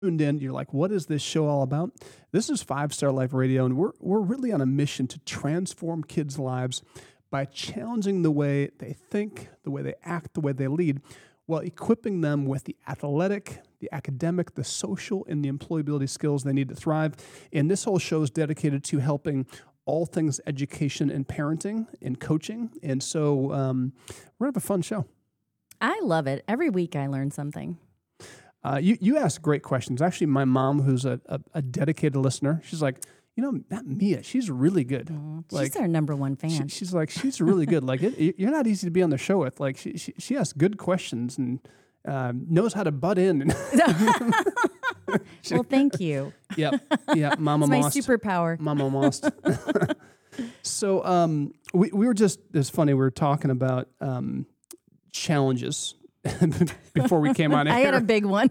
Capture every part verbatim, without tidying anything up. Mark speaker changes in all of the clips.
Speaker 1: tuned in, you're like, what is this show all about? This is Five Star Life Radio, and we're we're really on a mission to transform kids' lives by challenging the way they think, the way they act, the way they lead, while equipping them with the athletic, the academic, the social, and the employability skills they need to thrive. And this whole show is dedicated to helping all things education and parenting and coaching. And so um, we're going to have a fun show.
Speaker 2: I love it. Every week I learn something.
Speaker 1: Uh, you, you ask great questions. Actually, my mom, who's a, a, a dedicated listener, she's like, you know, that Mia, she's really good.
Speaker 2: Mm,
Speaker 1: Like,
Speaker 2: she's our number one fan.
Speaker 1: she, she's like, she's really good. Like, it, you're not easy to be on the show with. Like, she she, she asks good questions and uh, knows how to butt in.
Speaker 2: Well, thank you.
Speaker 1: Yep, yeah, Mama
Speaker 2: It's my
Speaker 1: Most.
Speaker 2: superpower.
Speaker 1: Mama Most. So um, we we were just, it's funny, we were talking about um, challenges before we came on air.
Speaker 2: I had a big one.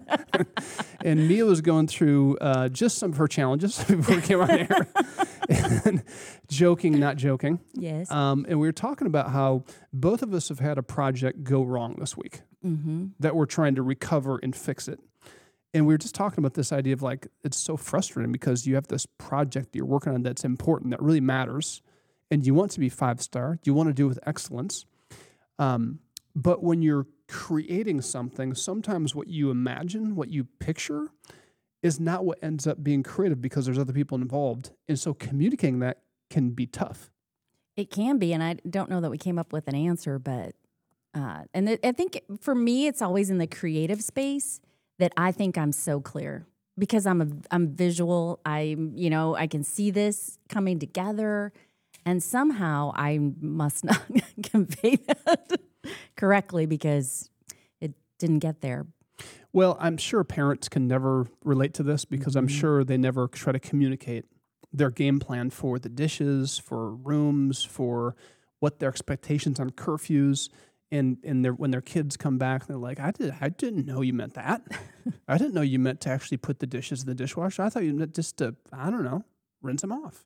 Speaker 1: And Mia was going through uh, just some of her challenges before we came on air. And joking, not joking.
Speaker 2: Yes.
Speaker 1: Um, and we were talking about how both of us have had a project go wrong this week
Speaker 2: Mm-hmm.
Speaker 1: that we're trying to recover and fix it. And we were just talking about this idea of like, it's so frustrating because you have this project that you're working on that's important, that really matters, and you want to be five star. You want to do it with excellence. Um, but when you're creating something, sometimes what you imagine, what you picture, is not what ends up being creative because there's other people involved. And so communicating that can be tough.
Speaker 2: It can be, and I don't know that we came up with an answer, but uh, and it, I think for me, it's always in the creative space that I think I'm so clear because I'm a I'm visual. I you know I can see this coming together, and somehow I must not convey that correctly because it didn't get there.
Speaker 1: Well, I'm sure parents can never relate to this because I'm sure they never try to communicate their game plan for the dishes, for rooms, for what their expectations on curfews. And and their, when their kids come back, they're like, I, did, I didn't know you meant that. I didn't know you meant to actually put the dishes in the dishwasher. I thought you meant just to, I don't know, rinse them off.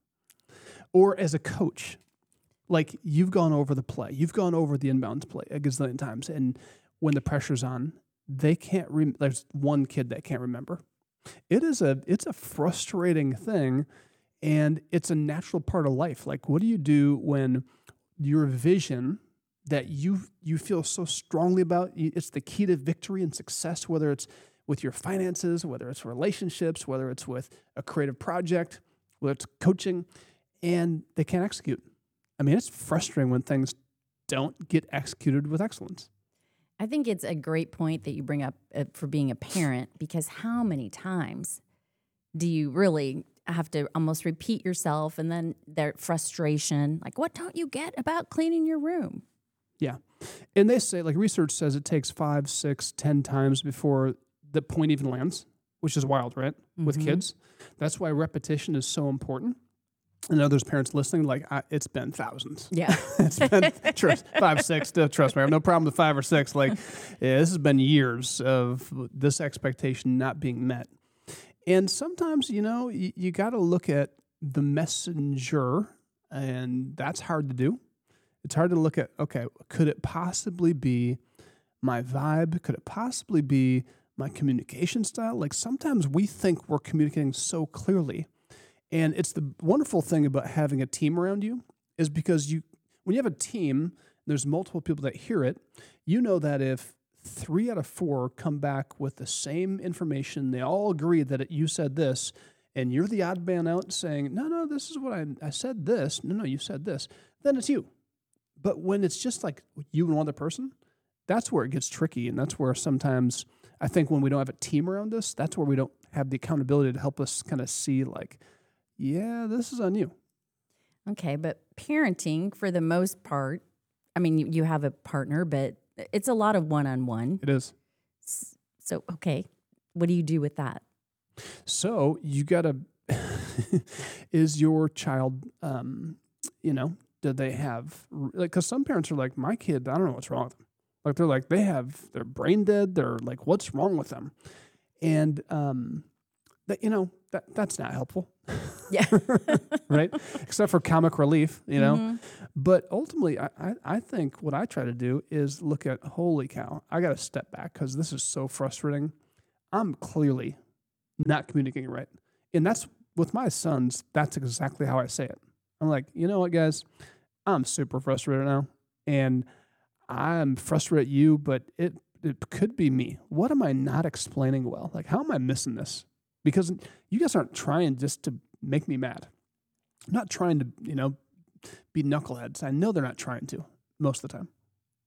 Speaker 1: Or as a coach, like you've gone over the play. You've gone over the inbounds play a gazillion times. And when the pressure's on, they can't, rem- there's one kid that can't remember. It is a, it's a frustrating thing, and it's a natural part of life. Like, what do you do when your vision that you you feel so strongly about, it's the key to victory and success, whether it's with your finances, whether it's relationships, whether it's with a creative project, whether it's coaching, and they can't execute. I mean, it's frustrating when things don't get executed with excellence.
Speaker 2: I think it's a great point that you bring up uh, for being a parent, because how many times do you really have to almost repeat yourself, and then their frustration, like, what don't you get about cleaning your room?
Speaker 1: Yeah. And they say, like research says, it takes five, six, ten times before the point even lands, which is wild, right? Mm-hmm. With kids. That's why repetition is so important. And others parents listening, like, I, it's been thousands.
Speaker 2: Yeah.
Speaker 1: It's been trust, five, six, still, trust me, I have no problem with five or six. Like, yeah, this has been years of this expectation not being met. And sometimes, you know, you, you got to look at the messenger, and that's hard to do. It's hard to look at, okay, could it possibly be my vibe? Could it possibly be my communication style? Like sometimes we think we're communicating so clearly. And it's the wonderful thing about having a team around you is because you, when you have a team, there's multiple people that hear it, you know that if three out of four come back with the same information, they all agree that it, you said this, and you're the odd man out saying, no, no, this is what I, I said this. No, no, you said this. Then it's you. But when it's just like you and one other person, that's where it gets tricky. And that's where sometimes I think when we don't have a team around us, that's where we don't have the accountability to help us kind of see like, yeah, this is on you.
Speaker 2: Okay, but parenting, for the most part, I mean, you, you have a partner, but it's a lot of one-on-one.
Speaker 1: It is.
Speaker 2: So, okay, what do you do with that?
Speaker 1: So you got to, is your child, um, you know, do they have, like, because some parents are like, my kid, I don't know what's wrong with them. Like, they're like, they have, they're brain dead. They're like, what's wrong with them? And, um, that, you know, that that's not helpful.
Speaker 2: Yeah.
Speaker 1: Right? Except for comic relief, you know.
Speaker 2: Mm-hmm.
Speaker 1: But ultimately, I, I, I think what I try to do is look at, holy cow, I got to step back because this is so frustrating. I'm clearly not communicating right. And that's with my sons, that's exactly how I say it. I'm like, you know what, guys? I'm super frustrated now. And I'm frustrated at you, but it it could be me. What am I not explaining well? Like, how am I missing this? Because you guys aren't trying just to make me mad. I'm not trying to, you know, be knuckleheads. I know they're not trying to most of the time.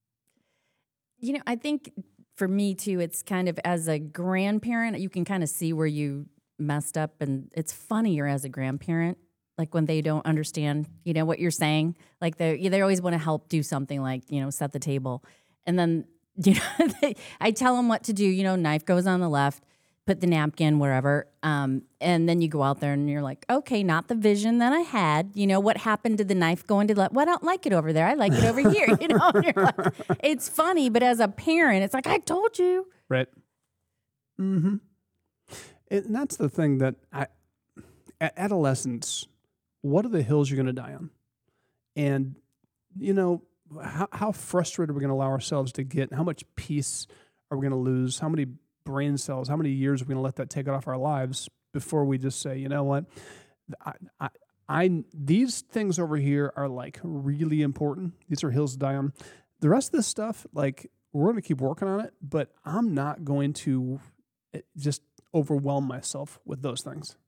Speaker 2: You know, I think for me too, it's kind of as a grandparent, you can kind of see where you messed up, and it's funnier as a grandparent, like when they don't understand, you know, what you're saying. Like they they always want to help do something, like, you know, set the table, and then you know they, I tell them what to do. You know, knife goes on the left, put the napkin wherever, um, and then you go out there and you're like, okay, not the vision that I had. You know, what happened to the knife going to left? Well, I don't like it over there. I like it over here. You know, and you're like, it's funny, but as a parent, it's like, I told you.
Speaker 1: Right. Mm-hmm. And that's the thing that I, at adolescence, what are the hills you're going to die on? And, you know, how, how frustrated are we going to allow ourselves to get? How much peace are we going to lose? How many brain cells, how many years are we going to let that take off our lives before we just say, you know what, I, I, I, these things over here are like really important. These are hills to die on. The rest of this stuff, like, we're going to keep working on it, but I'm not going to just overwhelm myself with those things.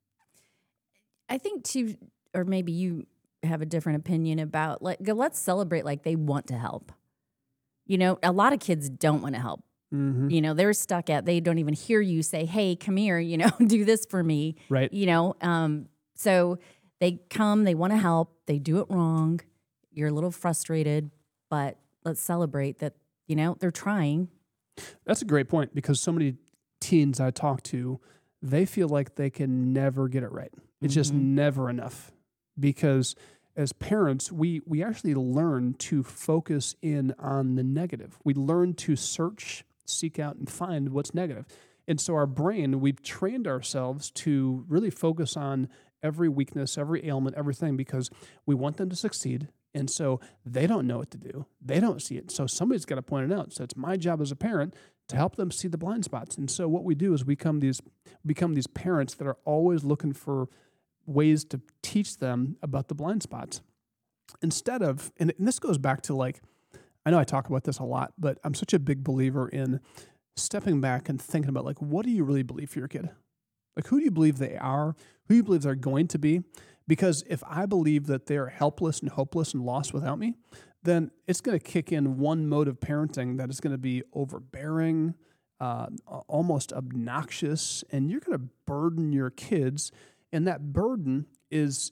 Speaker 2: I think too, or maybe you have a different opinion about, like, let's celebrate like they want to help. You know, a lot of kids don't want to help. Mm-hmm. You know, they're stuck at, they don't even hear you say, hey, come here, you know, do this for me.
Speaker 1: Right.
Speaker 2: You know, um, so they come, they want to help, they do it wrong. You're a little frustrated, but let's celebrate that, you know, they're trying.
Speaker 1: That's a great point, because so many teens I talk to, they feel like they can never get it right. It's mm-hmm. just never enough, because as parents, we we actually learn to focus in on the negative. We learn to search, seek out, and find what's negative. And so our brain, we've trained ourselves to really focus on every weakness, every ailment, everything, because we want them to succeed. And so they don't know what to do. They don't see it. So somebody's got to point it out. So it's my job as a parent to help them see the blind spots. And so what we do is we become these become these parents that are always looking for ways to teach them about the blind spots. Instead of, and this goes back to, like, I know I talk about this a lot, but I'm such a big believer in stepping back and thinking about, like, what do you really believe for your kid? Like, who do you believe they are? Who do you believe they're going to be? Because if I believe that they're helpless and hopeless and lost without me, then it's going to kick in one mode of parenting that is going to be overbearing, uh, almost obnoxious, and you're going to burden your kids. And that burden is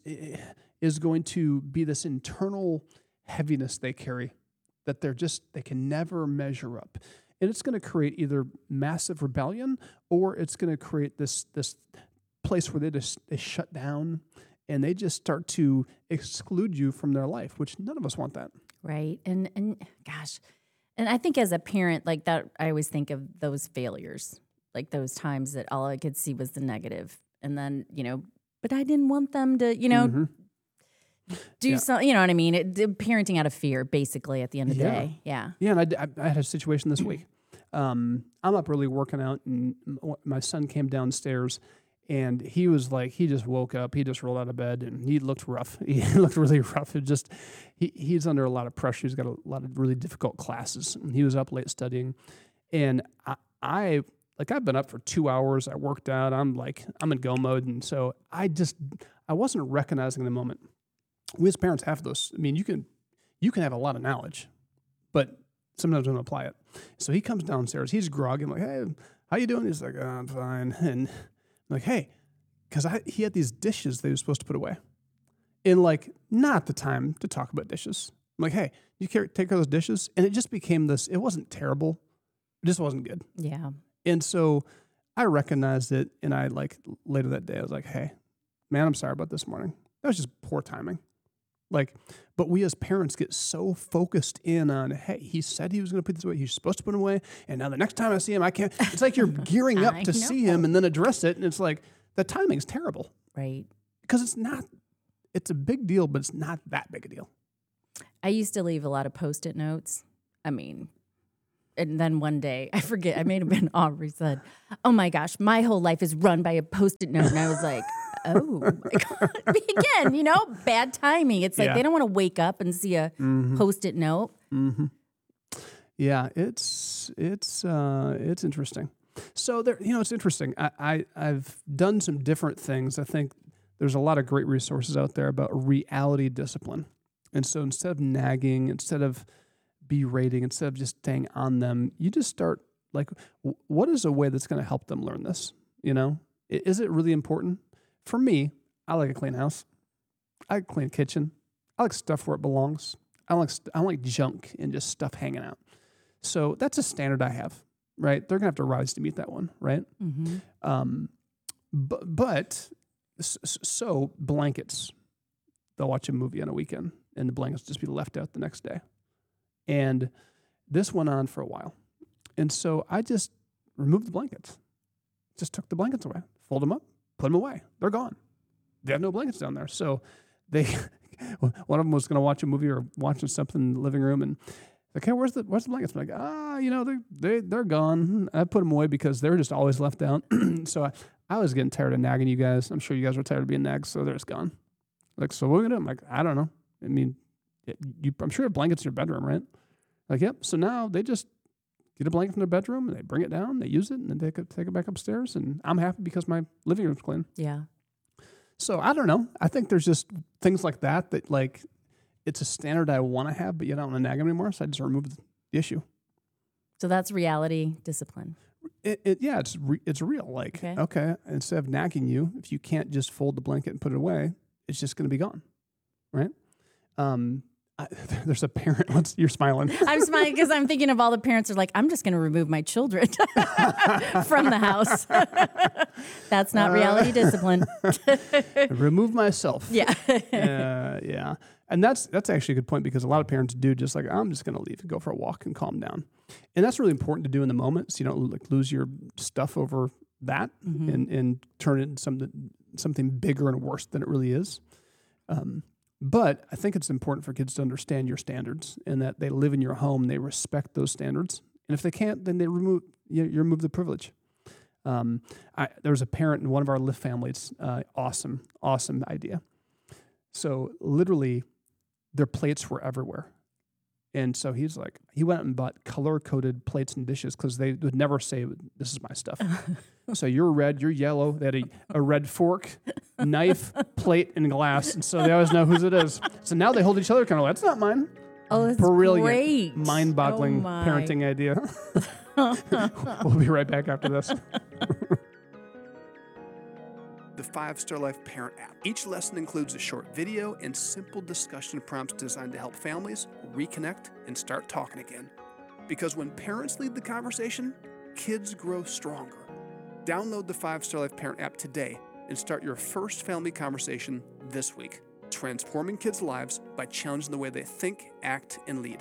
Speaker 1: is going to be this internal heaviness they carry that they're just, they can never measure up. And it's going to create either massive rebellion, or it's going to create this this place where they just they shut down and they just start to exclude you from their life, which none of us want that.
Speaker 2: Right. And, and gosh, and I think as a parent, like that, I always think of those failures, like those times that all I could see was the negative. And then, you know, but I didn't want them to, you know, mm-hmm. do yeah. something, you know what I mean? It, parenting out of fear, basically, at the end of the
Speaker 1: yeah.
Speaker 2: day. Yeah.
Speaker 1: Yeah. And I, I, I had a situation this week. Um, I'm up really working out, and my son came downstairs, and he was like, he just woke up, he just rolled out of bed, and he looked rough. He looked really rough. It just, he, he's under a lot of pressure. He's got a lot of really difficult classes, and he was up late studying. And I, I like, I've been up for two hours. I worked out. I'm like, I'm in go mode. And so I just, I wasn't recognizing the moment. We as parents have those. I mean, you can, you can have a lot of knowledge, but sometimes we don't apply it. So he comes downstairs. He's groggy. I'm like, hey, how you doing? He's like, oh, I'm fine. And I'm like, hey, because I he had these dishes that he was supposed to put away. And, like, not the time to talk about dishes. I'm like, hey, you care, take care of those dishes? And it just became this, it wasn't terrible. It just wasn't good.
Speaker 2: Yeah.
Speaker 1: And so I recognized it, and I, like, later that day, I was like, hey, man, I'm sorry about this morning. That was just poor timing. Like, but we as parents get so focused in on, hey, he said he was going to put this away. He's supposed to put it away. And now the next time I see him, I can't. It's like you're gearing up to know. see him and then address it. And it's like, the timing's terrible.
Speaker 2: Right.
Speaker 1: Because it's not, it's a big deal, but it's not that big a deal.
Speaker 2: I used to leave a lot of Post-it notes. I mean, and then one day, I forget, I may have been Aubrey said, oh my gosh, my whole life is run by a Post-it note. And I was like, oh my God. Again, you know, bad timing. It's like
Speaker 1: Yeah.
Speaker 2: they don't want to wake up and see a
Speaker 1: Mm-hmm.
Speaker 2: Post-it note.
Speaker 1: Mm-hmm. Yeah, it's it's uh, it's interesting. So there, you know, it's interesting. I, I I've done some different things. I think there's a lot of great resources out there about reality discipline. And so instead of nagging, instead of berating, instead of just staying on them, you just start like, w- what is a way that's going to help them learn this? You know, I- is it really important? For me, I like a clean house. I like a clean kitchen. I like stuff where it belongs. I don't like st- I don't like junk and just stuff hanging out. So that's a standard I have, right? They're gonna have to rise to meet that one, right?
Speaker 2: Mm-hmm.
Speaker 1: Um, but but s- s- so blankets, they'll watch a movie on a weekend, and the blankets just be left out the next day, and this went on for a while, and so I just removed the blankets, just took the blankets away, fold them up, put them away. They're gone. They have no blankets down there, so they. One of them was going to watch a movie or watching something in the living room, and like, hey, where's the where's the blankets? I'm like, ah, you know, they they they're gone. I put them away because they were just always left out. So I, I was getting tired of nagging you guys. I'm sure you guys were tired of being nagged, so they're just gone. Like, so what are we gonna do? I'm like, I don't know. I mean, it, you, I'm sure you have blankets in your bedroom, right? Like, yep. So now they just get a blanket from their bedroom and they bring it down, they use it, and then they take it, take it back upstairs, and I'm happy because my living room's clean.
Speaker 2: Yeah.
Speaker 1: So I don't know. I think there's just things like that that like it's a standard I want to have, but you don't want to nag them anymore. So I just remove the issue.
Speaker 2: So that's reality discipline.
Speaker 1: It, it yeah, it's re, it's real. Like
Speaker 2: Okay.
Speaker 1: okay, instead of nagging you, if you can't just fold the blanket and put it away, it's just going to be gone, right? Um, I, there's a parent. What's you're smiling?
Speaker 2: I'm smiling because I'm thinking of all the parents are like, I'm just going to remove my children from the house. That's not reality discipline.
Speaker 1: Remove myself.
Speaker 2: Yeah.
Speaker 1: uh, yeah. And that's that's actually a good point because a lot of parents do just like, I'm just going to leave and go for a walk and calm down. And that's really important to do in the moment so you don't like lose your stuff over that
Speaker 2: Mm-hmm.
Speaker 1: and, and turn it into something, something bigger and worse than it really is. Um, but I think it's important for kids to understand your standards and that they live in your home, they respect those standards. And if they can't, then they remove you, you remove the privilege. Um, I, there was a parent in one of our Lyft families, uh, awesome, awesome idea. So literally, their plates were everywhere. And so he's like, he went and bought color-coded plates and dishes because they would never say, this is my stuff. So you're red, you're yellow. They had a, a red fork, knife, plate, and glass. And so they always know whose it is. So now they hold each other kind of like, that's not mine.
Speaker 2: Oh, that's
Speaker 1: Brilliant,
Speaker 2: great.
Speaker 1: mind-boggling
Speaker 2: Oh, my.
Speaker 1: parenting idea. We'll be right back after this. The Five Star Life Parent app. Each lesson includes a short video and simple discussion prompts designed to help families reconnect and start talking again. Because when parents lead the conversation, kids grow stronger. Download the Five Star Life Parent app today and start your first family conversation this week, transforming kids' lives by challenging the way they think, act, and lead.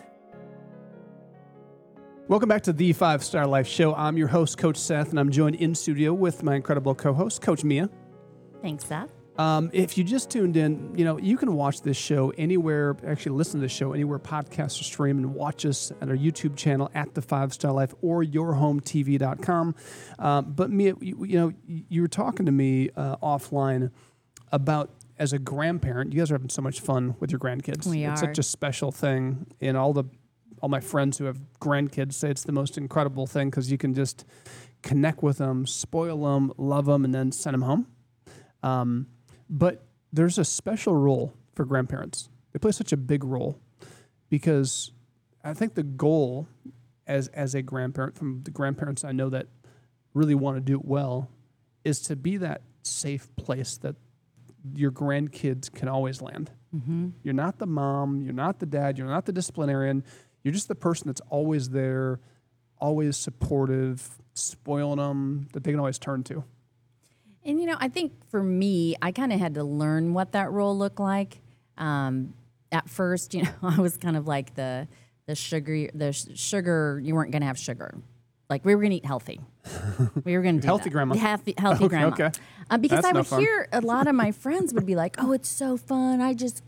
Speaker 1: Welcome back to the Five Star Life Show. I'm your host, Coach Seth, and I'm joined in studio with my incredible co-host, Coach Mia.
Speaker 2: Thanks, Seth.
Speaker 1: Um, if you just tuned in, you know, you can watch this show anywhere, actually listen to this show anywhere podcasts are streamed, and watch us at our YouTube channel at The Five Star Life or your home T V dot com. Um, but Mia, you, you know, you were talking to me uh, offline about as a grandparent, you guys are having so much fun with your grandkids.
Speaker 2: We
Speaker 1: It's
Speaker 2: are.
Speaker 1: such a special thing. And all the all my friends who have grandkids say it's the most incredible thing because you can just connect with them, spoil them, love them, and then send them home. Um, but there's a special role for grandparents. They play such a big role because I think the goal as as a grandparent, from the grandparents I know that really want to do it well, is to be that safe place that your grandkids can always land.
Speaker 2: Mm-hmm.
Speaker 1: You're not the mom, you're not the dad, you're not the disciplinarian. You're just the person that's always there, always supportive, spoiling them, that they can always turn to.
Speaker 2: And, you know, I think for me, I kind of had to learn what that role looked like. Um, at first, you know, I was kind of like the the sugar, the sh- sugar, you weren't going to have sugar. Like, we were going to eat healthy. We were going to do
Speaker 1: Healthy
Speaker 2: that.
Speaker 1: grandma.
Speaker 2: Healthy, healthy
Speaker 1: Okay,
Speaker 2: grandma.
Speaker 1: okay.
Speaker 2: Uh, because
Speaker 1: That's
Speaker 2: I
Speaker 1: no
Speaker 2: would
Speaker 1: fun.
Speaker 2: hear a lot of my friends would be like, oh, it's so fun. I just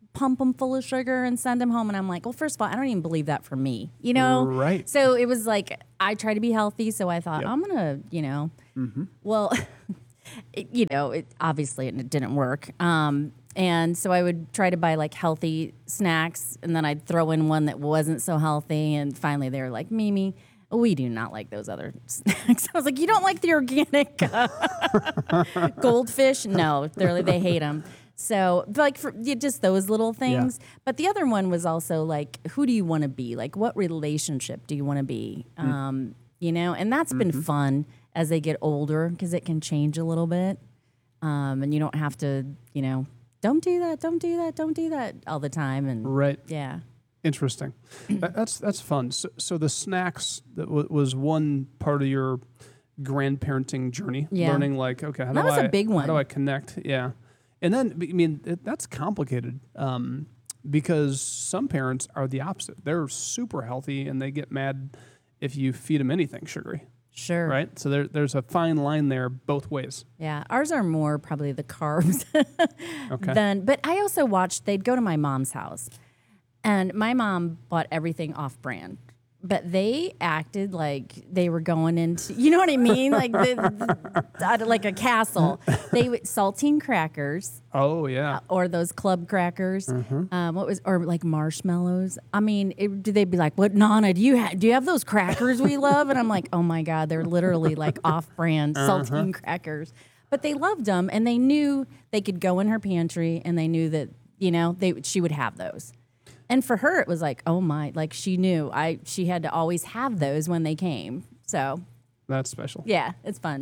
Speaker 2: pump them full of sugar and send them home. And I'm like, well, first of all, I don't even believe that for me, you know?
Speaker 1: Right.
Speaker 2: So it was like, I try to be healthy. So I thought,
Speaker 1: Yep.
Speaker 2: I'm going to, you know, mm-hmm. well, it, you know, it obviously it didn't work. Um, and so I would try to buy like healthy snacks, and then I'd throw in one that wasn't so healthy. And finally they were like, Mimi, we do not like those other snacks. I was like, you don't like the organic uh, goldfish? No, they're, they hate them. So, like, for yeah, just those little things. Yeah. But the other one was also like, who do you want to be? Like, what relationship do you want to be? Mm. Um, you know, and that's mm-hmm. been fun as they get older, because it can change a little bit. Um, and you don't have to, you know, don't do that, don't do that, don't do that all the time. And
Speaker 1: right.
Speaker 2: Yeah.
Speaker 1: Interesting. that, that's that's fun. So, so the snacks that w- was one part of your grandparenting journey.
Speaker 2: Yeah.
Speaker 1: Learning like, okay, how
Speaker 2: that
Speaker 1: do
Speaker 2: was
Speaker 1: I
Speaker 2: a big one.
Speaker 1: how do I connect? Yeah. And then, I mean, it, that's complicated um, because some parents are the opposite. They're super healthy and they get mad if you feed them anything sugary.
Speaker 2: Sure.
Speaker 1: Right? So there, there's a fine line there both ways.
Speaker 2: Yeah. Ours are more probably the carbs
Speaker 1: okay.
Speaker 2: than, but I also watched, they'd go to my mom's house, and my mom bought everything off brand. But they acted like they were going into, you know what I mean? Like the, the, like a castle. They would saltine crackers.
Speaker 1: Oh yeah.
Speaker 2: Uh, or those club crackers. Mm-hmm. Um, what was or like marshmallows? I mean, it, they'd be like, "What, Nana? Do you ha- do you have those crackers we love?" And I'm like, "Oh my God, they're literally like off-brand uh-huh. saltine crackers." But they loved them, and they knew they could go in her pantry, and they knew that you know they she would have those. And for her, it was like, oh my, like she knew I she had to always have those when they came. So
Speaker 1: that's special.
Speaker 2: Yeah, it's fun.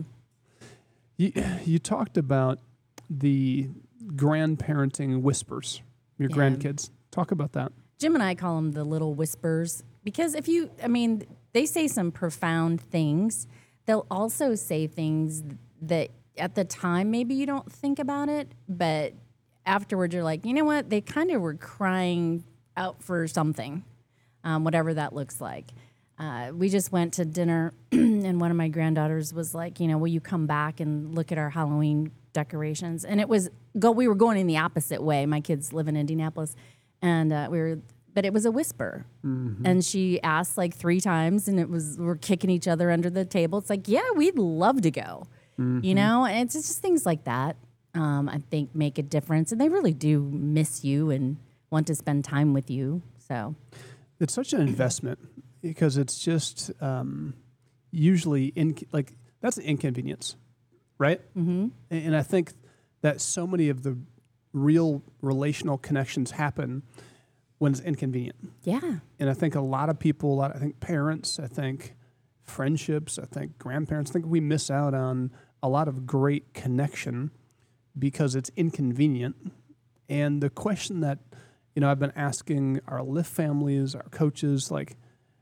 Speaker 1: You you talked about the grandparenting whispers, your yeah. grandkids. Talk about that.
Speaker 2: Jim and I call them the little whispers, because if you, I mean, they say some profound things. They'll also say things that at the time maybe you don't think about it, but afterwards you're like, you know what? They kind of were crying out for something, um, whatever that looks like. Uh, we just went to dinner, and one of my granddaughters was like, you know, will you come back and look at our Halloween decorations? And it was, go. we were going in the opposite way. My kids live in Indianapolis, and uh, we were, but it was a whisper. Mm-hmm. And she asked like three times, and it was, we're kicking each other under the table. It's like, yeah, we'd love to go, mm-hmm. you know? And it's just things like that, um, I think make a difference. And they really do miss you and want to spend time with you. So
Speaker 1: it's such an investment, because it's just um, usually in like that's an inconvenience, right? Mm-hmm. And I think that so many of the real relational connections happen when it's inconvenient.
Speaker 2: Yeah.
Speaker 1: And I think a lot of people, a lot, I think parents, I think friendships, I think grandparents, I think we miss out on a lot of great connection because it's inconvenient. And the question that You know, I've been asking our Lift families, our coaches, like,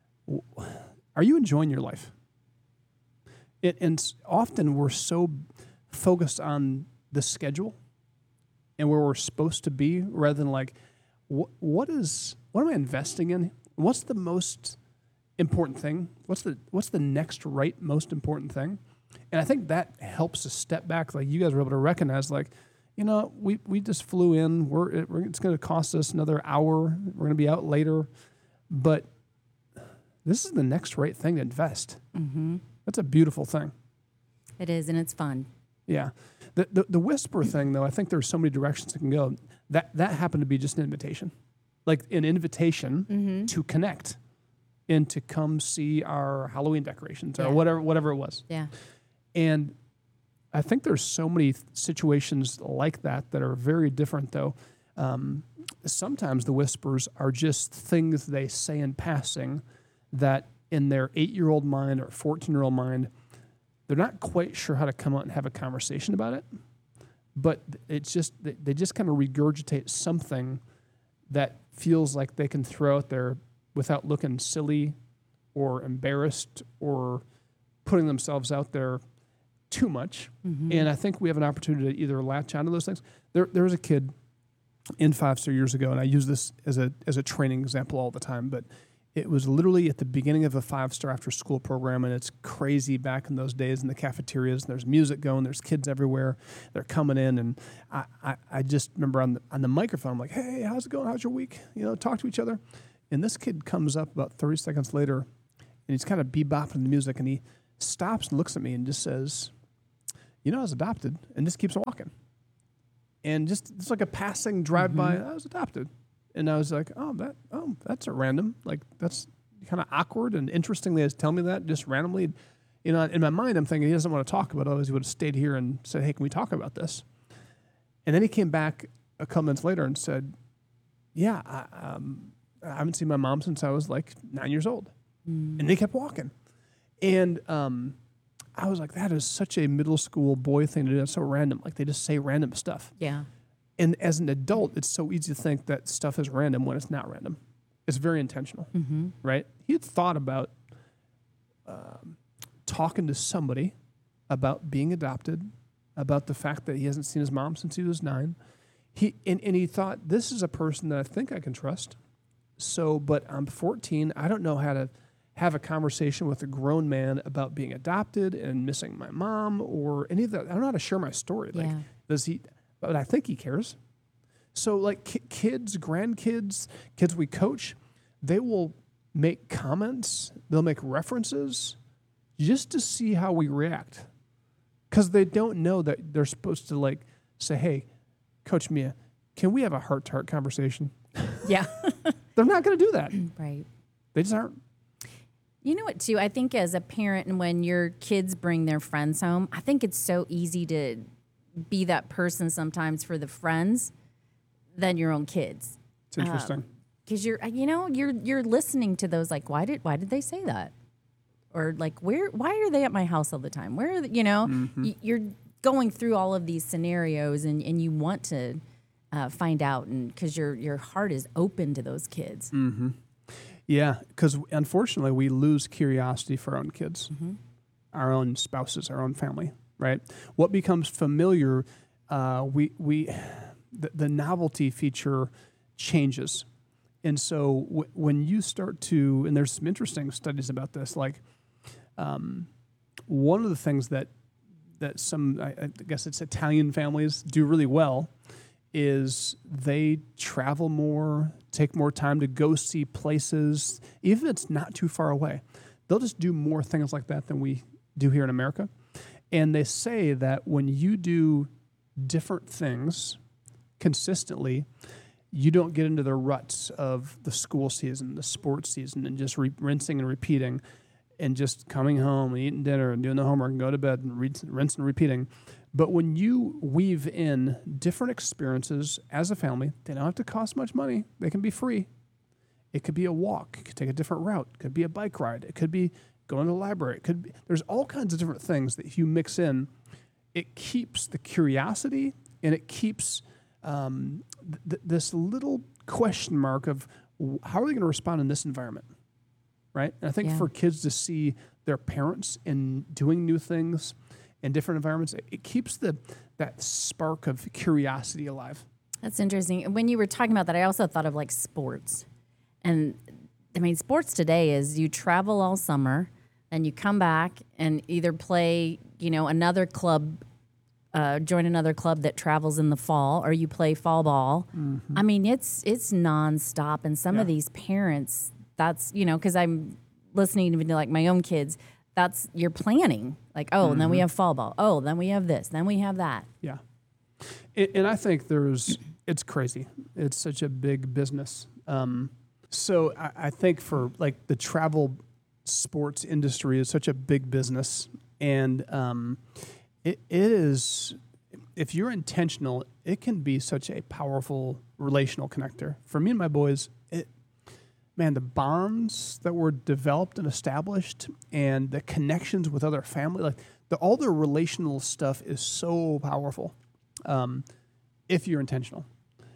Speaker 1: are you enjoying your life? It, and often we're so focused on the schedule and where we're supposed to be, rather than like, what, what is, what am I investing in? What's the most important thing? What's the, what's the next right most important thing? And I think that helps us step back. Like you guys were able to recognize, like, you know, we, we just flew in. We're, it, we're it's going to cost us another hour. We're going to be out later. But this is the next right thing to invest. Mm-hmm. That's a beautiful thing.
Speaker 2: It is, and it's fun.
Speaker 1: Yeah. The, the the whisper thing, though, I think there's so many directions it can go. That that happened to be just an invitation. Like an invitation mm-hmm. to connect and to come see our Halloween decorations or yeah. whatever whatever it was.
Speaker 2: Yeah.
Speaker 1: And I think there's so many th- situations like that that are very different, though. Um, sometimes the whispers are just things they say in passing that in their eight-year-old mind or fourteen-year-old mind, they're not quite sure how to come out and have a conversation about it. But it's just, they, they just kind of regurgitate something that feels like they can throw out there without looking silly or embarrassed or putting themselves out there too much. Mm-hmm. And I think we have an opportunity to either latch onto those things. There, there was a kid in five star years ago, and I use this as a as a training example all the time, but It was literally at the beginning of a five-star after-school program, and it's crazy back in those days in the cafeterias. And there's music going. There's kids everywhere. They're coming in, and I, I, I just remember on the, on the microphone, I'm like, hey, how's it going? How's your week? You know, talk to each other. And this kid comes up about thirty seconds later, and he's kind of bebopping the music, and he stops and looks at me and just says, you know, I was adopted, and just keeps walking. And just, it's like a passing drive-by, mm-hmm. I was adopted. And I was like, oh, that, oh, that's a random. Like, that's kind of awkward and interestingly, as tell me that just randomly. You know, in my mind, I'm thinking he doesn't want to talk about it. Otherwise, he would have stayed here and said, hey, can we talk about this? And then he came back a couple minutes later and said, yeah, I, um, I haven't seen my mom since I was like nine years old. Mm. And they kept walking. And um, I was like, that is such a middle school boy thing to do. That's so random. Like, they just say random stuff.
Speaker 2: Yeah.
Speaker 1: And as an adult, it's so easy to think that stuff is random when it's not random. It's very intentional, mm-hmm. right? He had thought about um, talking to somebody about being adopted, about the fact that he hasn't seen his mom since he was nine. He and, and he thought, this is a person that I think I can trust. So, but I'm fourteen. I don't know how to have a conversation with a grown man about being adopted and missing my mom or any of that. I don't know how to share my story. Like,
Speaker 2: yeah.
Speaker 1: does he... But I think he cares. So like ki- kids, grandkids, kids we coach, they will make comments. They'll make references just to see how we react. Because they don't know that they're supposed to like say, hey, Coach Mia, can we have a heart-to-heart conversation?
Speaker 2: Yeah.
Speaker 1: They're not going to do that.
Speaker 2: Right.
Speaker 1: They just aren't.
Speaker 2: You know what, too? I think as a parent and when your kids bring their friends home, I think it's so easy to be that person sometimes for the friends than your own kids.
Speaker 1: It's interesting.
Speaker 2: Because um, you're, you know, you're you're listening to those like, why did why did they say that? Or like, where why are they at my house all the time? Where are they, you know, mm-hmm. y- you're going through all of these scenarios and, and you want to uh, find out, and because your your heart is open to those kids.
Speaker 1: Mm-hmm. Yeah, because unfortunately we lose curiosity for our own kids, mm-hmm. our own spouses, our own family. Right, what becomes familiar, uh, we we the, the novelty feature changes, and so w- when you start to, and there's some interesting studies about this. Like, um, one of the things that that some I, I guess it's Italian families do really well is they travel more, take more time to go see places, even if it's not too far away. They'll just do more things like that than we do here in America. And they say that when you do different things consistently, you don't get into the ruts of the school season, the sports season, and just re- rinsing and repeating and just coming home and eating dinner and doing the homework and go to bed and re- rinse and repeating. But when you weave in different experiences as a family, they don't have to cost much money. They can be free. It could be a walk. It could take a different route. It could be a bike ride. It could be going to the library. It could be, there's all kinds of different things that if you mix in, it keeps the curiosity and it keeps um, th- this little question mark of how are they going to respond in this environment, right? And I think yeah. for kids to see their parents in doing new things in different environments, it, it keeps the that spark of curiosity alive.
Speaker 2: That's interesting. When you were talking about that, I also thought of like sports. And I mean, sports today is you travel all summer and you come back and either play, you know, another club, uh, join another club that travels in the fall, or you play fall ball. Mm-hmm. I mean, it's it's nonstop. And some yeah. of these parents, that's, you know, because I'm listening even to like my own kids, that's, you're planning. Like, oh, mm-hmm. and then we have fall ball. Oh, then we have this. Then we have that.
Speaker 1: Yeah. And, and I think there's, it's crazy. It's such a big business. Um, so I, I think for like the travel sports industry is such a big business. And um, it, it is, if you're intentional, it can be such a powerful relational connector. For me and my boys, it, man, the bonds that were developed and established and the connections with other family, like the, all the relational stuff is so powerful um, if you're intentional.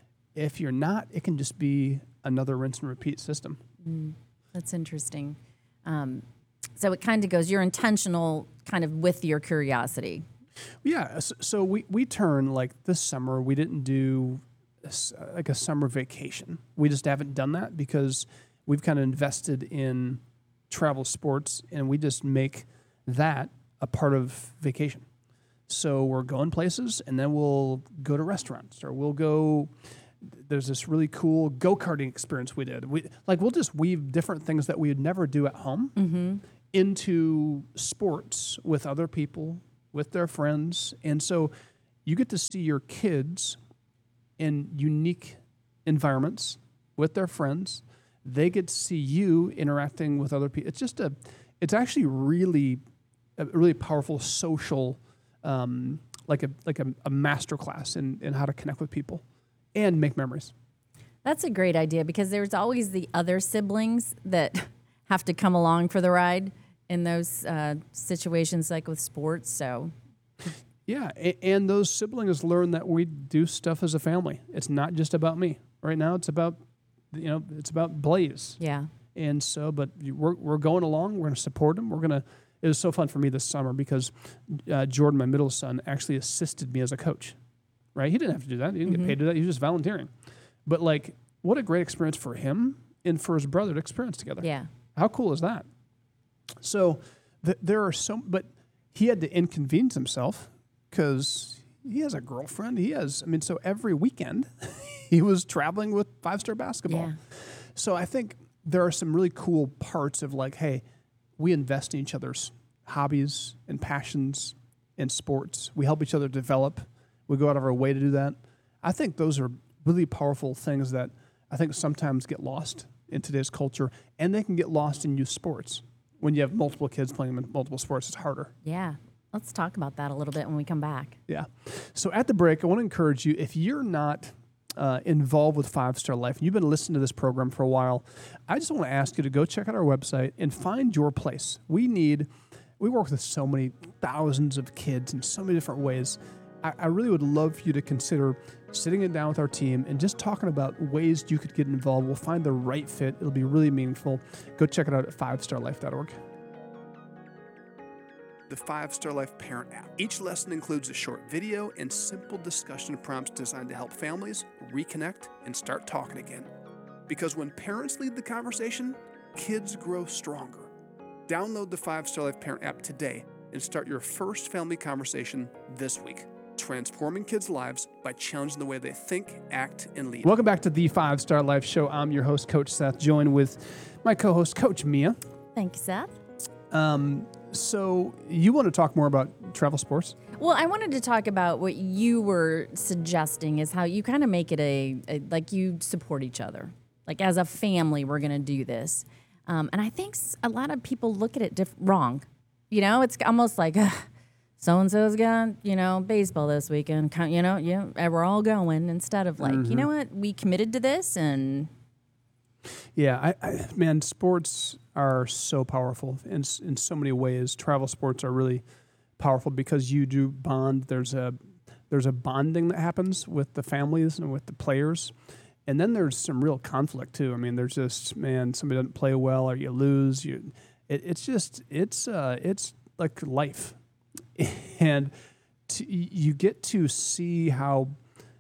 Speaker 1: If you're not, it can just be another rinse and repeat system.
Speaker 2: Mm, that's interesting. Um, so it kind of goes, you're intentional kind of with your curiosity.
Speaker 1: Yeah. So, so we, we turn like this summer, we didn't do a, like a summer vacation. We just haven't done that because we've kind of invested in travel sports, and we just make that a part of vacation. So we're going places, and then we'll go to restaurants, or we'll go. There's this really cool go-karting experience we did. We like we'll just weave different things that we would never do at home
Speaker 2: Mm-hmm.
Speaker 1: into sports with other people, with their friends, and so you get to see your kids in unique environments with their friends. They get to see you interacting with other people. It's just a, it's actually really, a really powerful social, um, like a like a, a master class in, in how to connect with people and make memories.
Speaker 2: That's a great idea because there's always the other siblings that have to come along for the ride in those uh, situations, like with sports. So,
Speaker 1: Yeah, a- and those siblings learn that we do stuff as a family. It's not just about me. Right now, it's about, you know, it's about Blaze.
Speaker 2: yeah.
Speaker 1: And so, but you- we're we're going along. We're going to support him. We're going to. It was so fun for me this summer because uh, Jordan, my middle son, actually assisted me as a coach. Right? He didn't have to do that. He didn't
Speaker 2: Mhm.
Speaker 1: get paid to do that. He was just volunteering. But like, what a great experience for him and for his brother to experience together.
Speaker 2: Yeah.
Speaker 1: How cool is that? So th- there are so, but he had to inconvenience himself because he has a girlfriend. He has, I mean, so every weekend he was traveling with Five Star Basketball.
Speaker 2: Yeah.
Speaker 1: So I think there are some really cool parts of like, hey, we invest in each other's hobbies and passions and sports. We help each other develop. We go out of our way to do that. I think those are really powerful things that I think sometimes get lost in today's culture, and they can get lost in youth sports. When you have multiple kids playing multiple sports, it's harder.
Speaker 2: Yeah. Let's talk about that a little bit when we come back.
Speaker 1: Yeah. So at the break, I want to encourage you, if you're not uh, involved with Five Star Life and you've been listening to this program for a while, I just want to ask you to go check out our website and find your place. We need, we work with so many thousands of kids in so many different ways. I, I really would love for you to consider sitting it down with our team and just talking about ways you could get involved. We'll find the right fit. It'll be really meaningful. Go check it out at five star life dot org. The Five Star Life Parent app. Each lesson includes a short video and simple discussion prompts designed to help families reconnect and start talking again. Because when parents lead the conversation, kids grow stronger. Download the Five Star Life Parent app today and start your first family conversation this week. Transforming kids' lives by challenging the way they think, act, and lead. Welcome back to the Five Star Life Show. I'm your host, Coach Seth, joined with my co-host, Coach Mia.
Speaker 2: Thank you, Seth.
Speaker 1: Um, so you want to talk more about travel sports?
Speaker 2: Well, I wanted to talk about what you were suggesting is how you kind of make it a, a like you support each other. Like as a family, we're going to do this. Um, and I think s- a lot of people look at it diff- wrong. You know, it's almost like, uh, so-and-so's got, you know, baseball this weekend. Kind- You know, yeah, and we're all going instead of like, you know what, we committed to this and
Speaker 1: Yeah, I, I man, sports are so powerful in s- in so many ways. Travel sports are really powerful because you do bond. There's a there's a bonding that happens with the families and with the players, and then there's some real conflict too. I mean, there's just man, somebody doesn't play well or you lose. You, it, it's just it's uh, it's like life, and to, you get to see how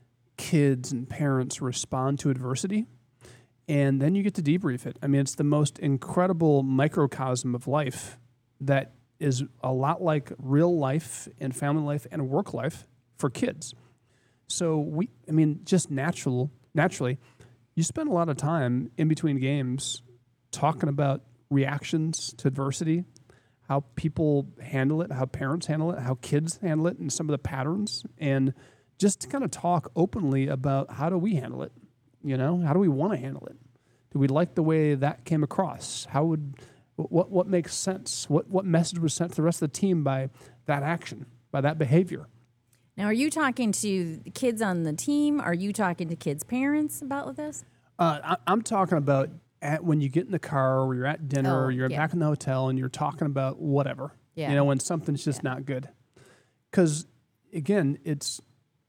Speaker 1: kids and parents respond to adversity. And then you get to debrief it. I mean, it's the most incredible microcosm of life that is a lot like real life and family life and work life for kids. So we, I mean, just natural, naturally, you spend a lot of time in between games talking about reactions to adversity, how people handle it, how parents handle it, how kids handle it, and some of the patterns, and just to kind of talk openly about how do we handle it. You know, how do we want to handle it? Do we like the way that came across? How would what what makes sense? What what message was sent to the rest of the team by that action, by that behavior?
Speaker 2: now are you talking to the kids on the team? Are you talking to kids' parents about this?
Speaker 1: Uh, I, I'm talking about at, when you get in the car, or you're at dinner,
Speaker 2: Oh,
Speaker 1: or you're
Speaker 2: yeah.
Speaker 1: back in the hotel, and you're talking about whatever.
Speaker 2: Yeah.
Speaker 1: You know, when something's just not good. Because again, it's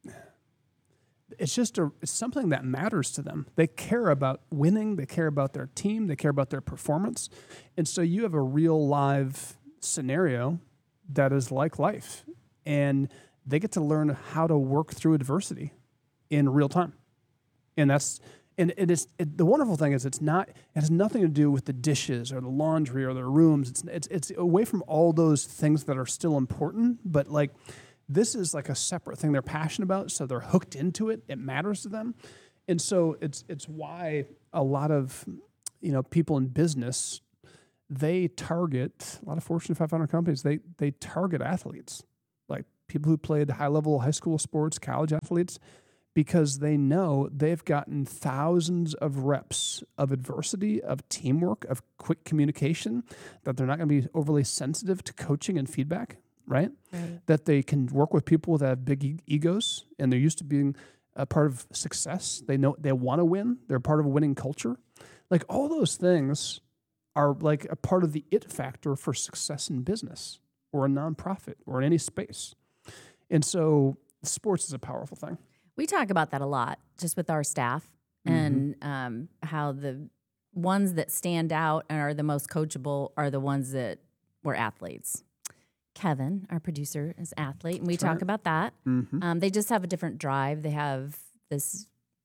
Speaker 1: it's just a it's something that matters to them. They care about winning. They care about their team. They care about their performance. And so you have a real live scenario that is like life. And they get to learn how to work through adversity in real time. And that's And it is it, the wonderful thing is it's not it has nothing to do with the dishes or the laundry or the rooms. It's it's it's away from all those things that are still important, but like this is like a separate thing they're passionate about, so they're hooked into it. It matters to them. And so it's it's why a lot of, you know, people in business, they target a lot of Fortune five hundred companies. They they target athletes, like people who played high level high school sports, college athletes, because they know they've gotten thousands of reps of adversity, of teamwork, of quick communication, that they're not going to be overly sensitive to coaching and feedback, right?
Speaker 2: Right.
Speaker 1: That they can work with people that have big e- egos and they're used to being a part of success. They know they want to win. They're part of a winning culture. Like all those things are like a part of the it factor for success in business or a nonprofit or in any space. And so sports is a powerful thing.
Speaker 2: We talk about that a lot just with our staff
Speaker 1: Mm-hmm.
Speaker 2: and um, how the ones that stand out and are the most coachable are the ones that were athletes. Kevin, our producer, is athlete, and we
Speaker 1: That's
Speaker 2: talk
Speaker 1: right.
Speaker 2: about that.
Speaker 1: Mm-hmm.
Speaker 2: Um, they just have a different drive. They have this,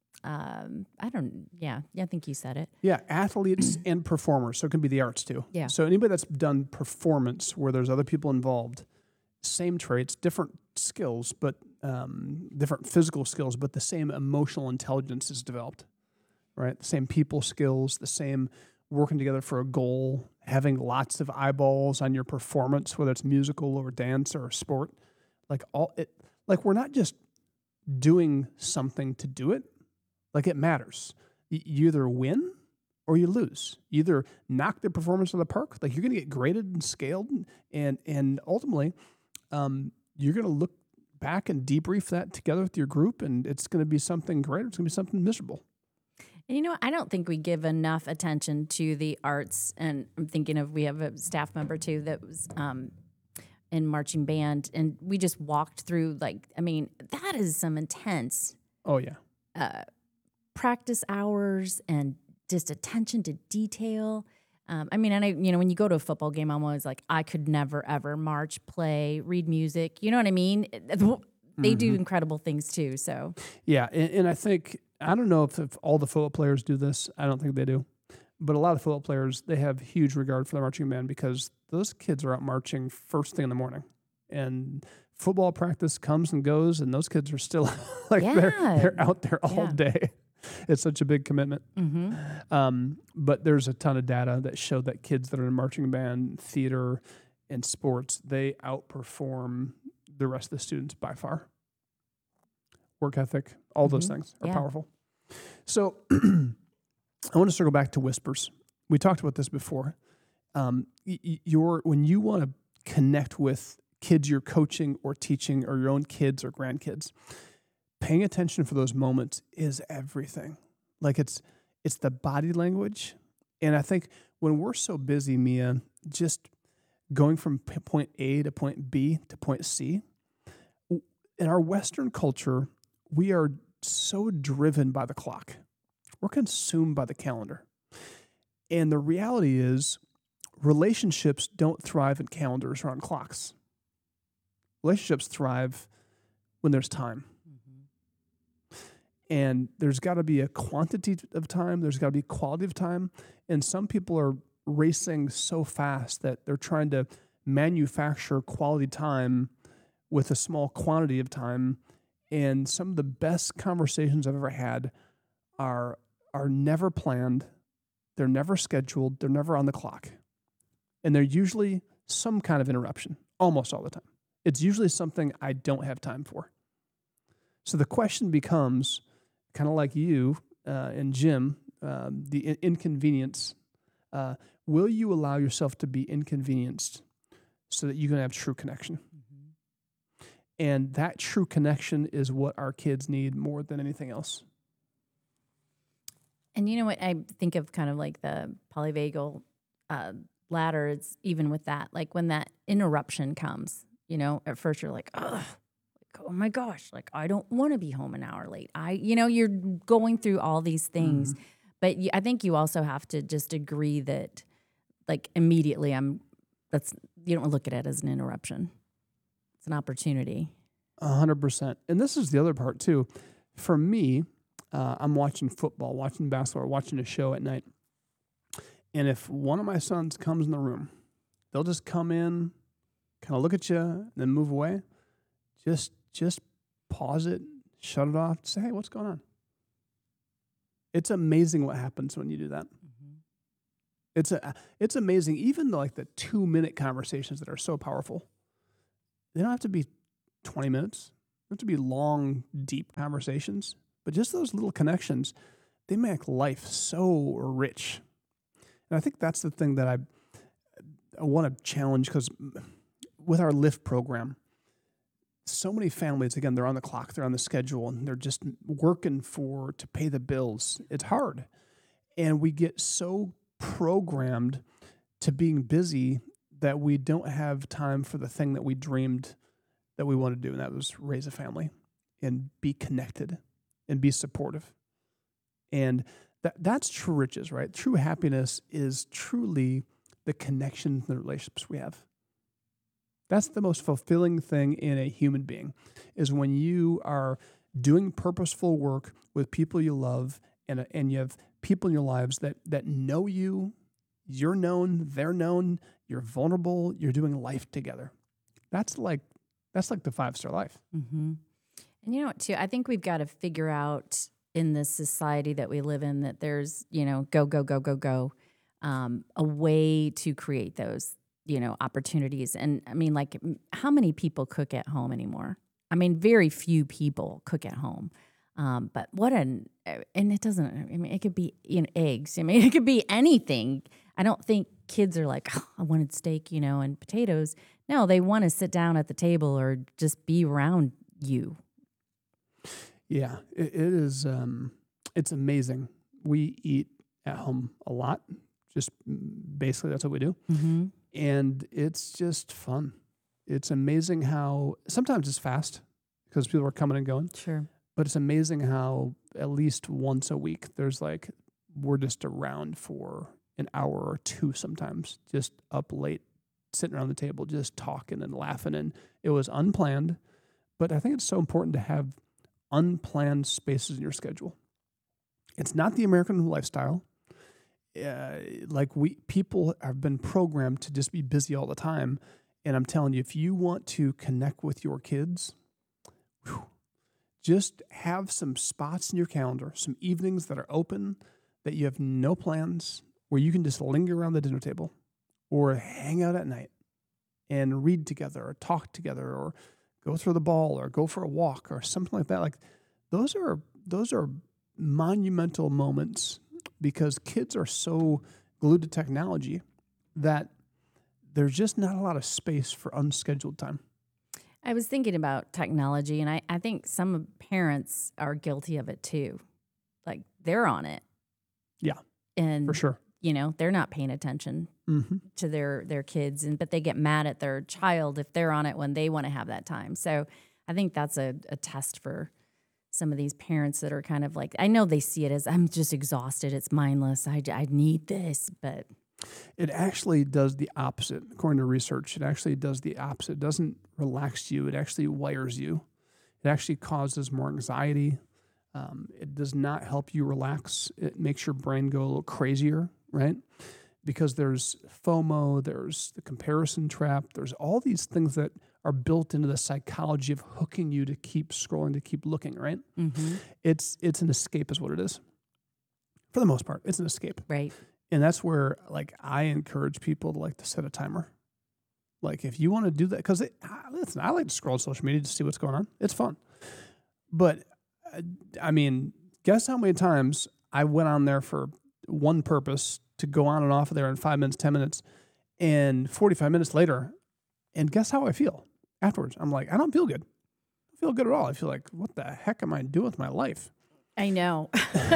Speaker 2: um, I don't, yeah, yeah, I think you said it.
Speaker 1: Yeah, athletes and performers. So it can be the arts too.
Speaker 2: Yeah.
Speaker 1: So anybody that's done performance where there's other people involved, same traits, different skills, but um, different physical skills, but the same emotional intelligence is developed, right? The same people skills, the same working together for a goal, having lots of eyeballs on your performance, whether it's musical or dance or sport. Like all it, like we're not just doing something to do it. Like it matters. Y- You either win or you lose. You either knock the performance of the park, like you're going to get graded and scaled, and and ultimately, um, you're going to look back and debrief that together with your group, and it's going to be something great. Or it's going to be something miserable.
Speaker 2: And you know, I don't think we give enough attention to the arts. And I'm thinking of, we have a staff member too that was um, in marching band, and we just walked through, like, I mean, that is some intense
Speaker 1: Oh yeah,
Speaker 2: uh, practice hours and just attention to detail. Um, I mean, and I, you know, when you go to a football game, I'm always like, I could never ever march, play, read music. You know what I mean? They do incredible things too. So
Speaker 1: yeah, and, and I think I don't know if, if all the football players do this. I don't think they do, but a lot of football players, they have huge regard for the marching band because those kids are out marching first thing in the morning, and football practice comes and goes, and those kids are still like they're
Speaker 2: Yeah.
Speaker 1: they're out there all
Speaker 2: Yeah.
Speaker 1: day. It's such a big commitment.
Speaker 2: mhm.
Speaker 1: Um, but there's a ton of data that show that kids that are in marching band, theater, and sports, they outperform the rest of the students by far. Work ethic, all those
Speaker 2: Mhm.
Speaker 1: things are
Speaker 2: Yeah.
Speaker 1: powerful. So I want to circle back to whispers. We talked about this before. Um, y- y- your when you want to connect with kids you're coaching or teaching or your own kids or grandkids, paying attention for those moments is everything. Like it's it's the body language. And I think when we're so busy, Mia, just going from p- point A to point B to point C, w- in our Western culture, we are so driven by the clock. We're consumed by the calendar. And the reality is, relationships don't thrive in calendars or on clocks. Relationships thrive when there's time. And there's got to be a quantity of time. There's got to be quality of time. And some people are racing so fast that they're trying to manufacture quality time with a small quantity of time. And some of the best conversations I've ever had are are never planned. They're never scheduled. They're never on the clock. And they're usually some kind of interruption, almost all the time. It's usually something I don't have time for. So the question becomes, kind of like you uh, and Jim, um, the in- inconvenience. Uh, will you allow yourself to be inconvenienced so that you can have true connection?
Speaker 2: Mm-hmm.
Speaker 1: And that true connection is what our kids need more than anything else.
Speaker 2: And you know what? I think of kind of like the polyvagal uh, ladder. It's even with that, like when that interruption comes, you know, at first you're like, oh, like, oh my gosh, like I don't want to be home an hour late. I, you know, you're going through all these things,
Speaker 1: Mm-hmm.
Speaker 2: but you, I think you also have to just agree that, like, immediately, I'm. That's you don't look at it as an interruption. It's an opportunity.
Speaker 1: A hundred percent. And this is the other part too. For me, uh, I'm watching football, watching basketball, watching a show at night. And if one of my sons comes in the room, they'll just come in, kind of look at you, and then move away. Just just pause it, shut it off, say, hey, what's going on? It's amazing what happens when you do that. Mm-hmm. It's a it's amazing, even the, like the two minute conversations that are so powerful. They don't have to be twenty minutes. They don't have to be long, deep conversations. But just those little connections, they make life so rich. And I think that's the thing that I, I want to challenge, because with our LIFT program, so many families, again, they're on the clock, they're on the schedule, and they're just working for to pay the bills. It's hard. And we get so programmed to being busy that we don't have time for the thing that we dreamed that we want to do, and that was raise a family and be connected and be supportive. And that that's true riches, right? True happiness is truly the connections and the relationships we have. That's the most fulfilling thing in a human being, is when you are doing purposeful work with people you love, and and you have people in your lives that that know you, you're known, they're known, you're vulnerable, you're doing life together. That's like that's like the five-star life.
Speaker 2: Mm-hmm. And you know what, too? I think we've got to figure out in this society that we live in that there's, you know, go, go, go, go, go, um, a way to create those, you know, opportunities. And I mean, like, how many people cook at home anymore? I mean, very few people cook at home. Um, but what an, and it doesn't, I mean, it could be, you know, eggs. I mean, it could be anything. I don't think kids are like, oh, I wanted steak, you know, and potatoes. No, they want to sit down at the table or just be around you.
Speaker 1: Yeah, it, it is, um, it's amazing. We eat at home a lot. Just basically that's what we do.
Speaker 2: Mm-hmm.
Speaker 1: And it's just fun. It's amazing how, sometimes it's fast because people are coming and going.
Speaker 2: Sure.
Speaker 1: But it's amazing how at least once a week, there's like, we're just around for an hour or two sometimes, just up late, sitting around the table, just talking and laughing. And it was unplanned, but I think it's so important to have unplanned spaces in your schedule. It's not the American lifestyle. Uh, like we people have been programmed to just be busy all the time. And I'm telling you, if you want to connect with your kids, whew, just have some spots in your calendar, some evenings that are open, that you have no plans, where you can just linger around the dinner table or hang out at night and read together or talk together or go throw the ball or go for a walk or something like that. Like those are those are monumental moments, because kids are so glued to technology that there's just not a lot of space for unscheduled time.
Speaker 2: I was thinking about technology, and I, I think some parents are guilty of it too. Like they're on it.
Speaker 1: Yeah,
Speaker 2: and
Speaker 1: for sure.
Speaker 2: You know, they're not paying attention
Speaker 1: mm-hmm.
Speaker 2: to their, their kids, and but they get mad at their child if they're on it when they want to have that time. So I think that's a, a test for some of these parents that are kind of like, I know they see it as, I'm just exhausted, it's mindless, I, I need this, but...
Speaker 1: It actually does the opposite. According to research, it actually does the opposite. It doesn't relax you, it actually wires you. It actually causes more anxiety. Um, it does not help you relax. It makes your brain go a little crazier, right? Because there's FOMO, there's the comparison trap, there's all these things that are built into the psychology of hooking you to keep scrolling, to keep looking, right?
Speaker 2: Mm-hmm.
Speaker 1: It's it's an escape is what it is. For the most part, it's an escape.
Speaker 2: Right.
Speaker 1: And that's where, like, I encourage people to, like, to set a timer. Like, if you want to do that, because, listen, I like to scroll social media to see what's going on. It's fun. But, uh, I mean, guess how many times I went on there for one purpose, to go on and off of there in five minutes, ten minutes, and forty-five minutes later, and guess how I feel afterwards? I'm like, I don't feel good. I don't feel good at all. I feel like, what the heck am I doing with my life?
Speaker 2: I know.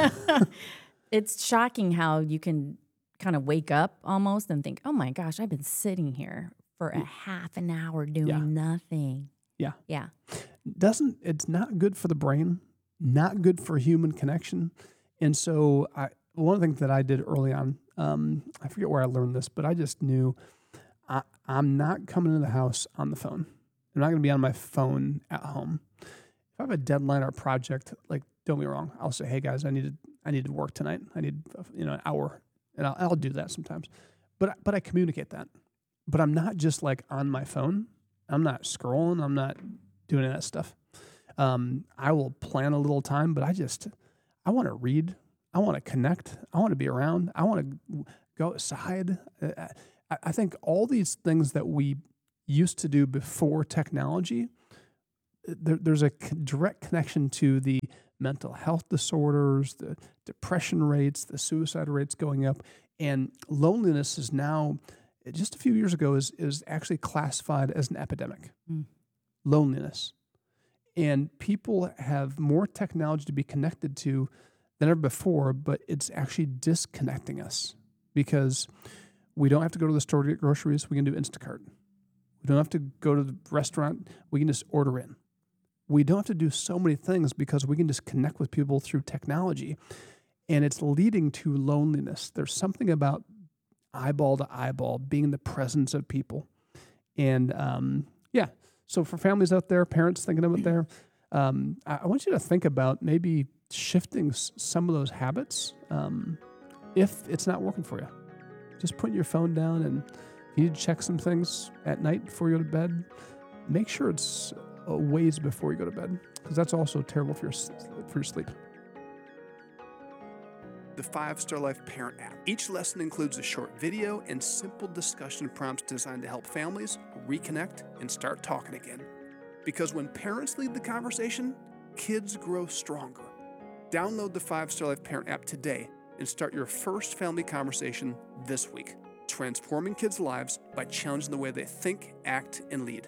Speaker 2: It's shocking how you can kind of wake up almost and think, oh my gosh, I've been sitting here for a half an hour doing
Speaker 1: Yeah.
Speaker 2: nothing.
Speaker 1: Yeah.
Speaker 2: Yeah.
Speaker 1: Doesn't, it's not good for the brain, not good for human connection. And so I, one of the things that I did early on, um, I forget where I learned this, but I just knew I, I'm not coming into the house on the phone. I'm not going to be on my phone at home. If I have a deadline or a project, like, don't get me wrong. I'll say, hey guys, I need to, I need to work tonight. I need, you know, an hour, and I'll, I'll do that sometimes. But but I communicate that. But I'm not just like on my phone. I'm not scrolling. I'm not doing any of that stuff. Um, I will plan a little time, but I just, I want to read. I want to connect. I want to be around. I want to go outside. I, I think all these things that we used to do before technology, there, there's a direct connection to the mental health disorders, the depression rates, the suicide rates going up, and loneliness is now, just a few years ago, is, is actually classified as an epidemic. Mm. Loneliness. And people have more technology to be connected to than ever before, but it's actually disconnecting us because we don't have to go to the store to get groceries. We can do Instacart. We don't have to go to the restaurant. We can just order in. We don't have to do so many things because we can just connect with people through technology. And it's leading to loneliness. There's something about eyeball to eyeball, being in the presence of people. And um, yeah, so for families out there, parents thinking about there, um, I, I want you to think about maybe shifting s- some of those habits um, if it's not working for you. Just putting your phone down, and if you need to check some things at night before you go to bed, make sure it's a ways before you go to bed, because that's also terrible for your for your sleep. The Five Star Life Parent app. Each lesson includes a short video and simple discussion prompts designed to help families reconnect and start talking again. Because when parents lead the conversation, kids grow stronger. Download the Five Star Life Parent app today and start your first family conversation this week, transforming kids' lives by challenging the way they think, act, and lead.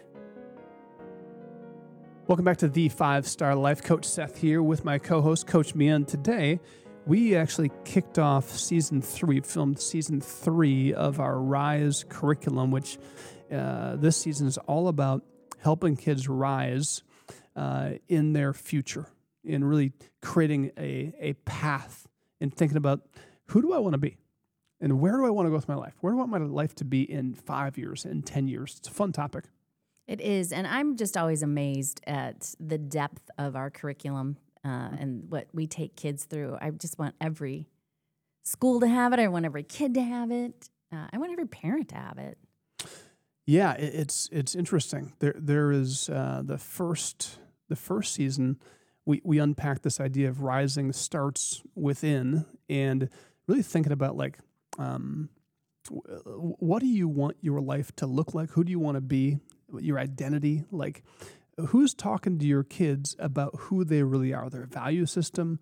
Speaker 1: Welcome back to The Five Star Life. Coach Seth here with my co-host, Coach Mia. And today, we actually kicked off season three, filmed season three of our RISE curriculum, which uh, this season is all about helping kids rise uh, in their future and really creating a, a path and thinking about, who do I want to be? And where do I want to go with my life? Where do I want my life to be in five years, in ten years? It's a fun topic.
Speaker 2: It is. And I'm just always amazed at the depth of our curriculum uh, mm-hmm. and what we take kids through. I just want every school to have it. I want every kid to have it. Uh, I want every parent to have it.
Speaker 1: Yeah, it, it's it's interesting. There there is uh, the first the first season. We, we unpacked this idea of rising starts within, and really thinking about like, um, what do you want your life to look like? Who do you want to be? Your identity? Like, who's talking to your kids about who they really are, their value system,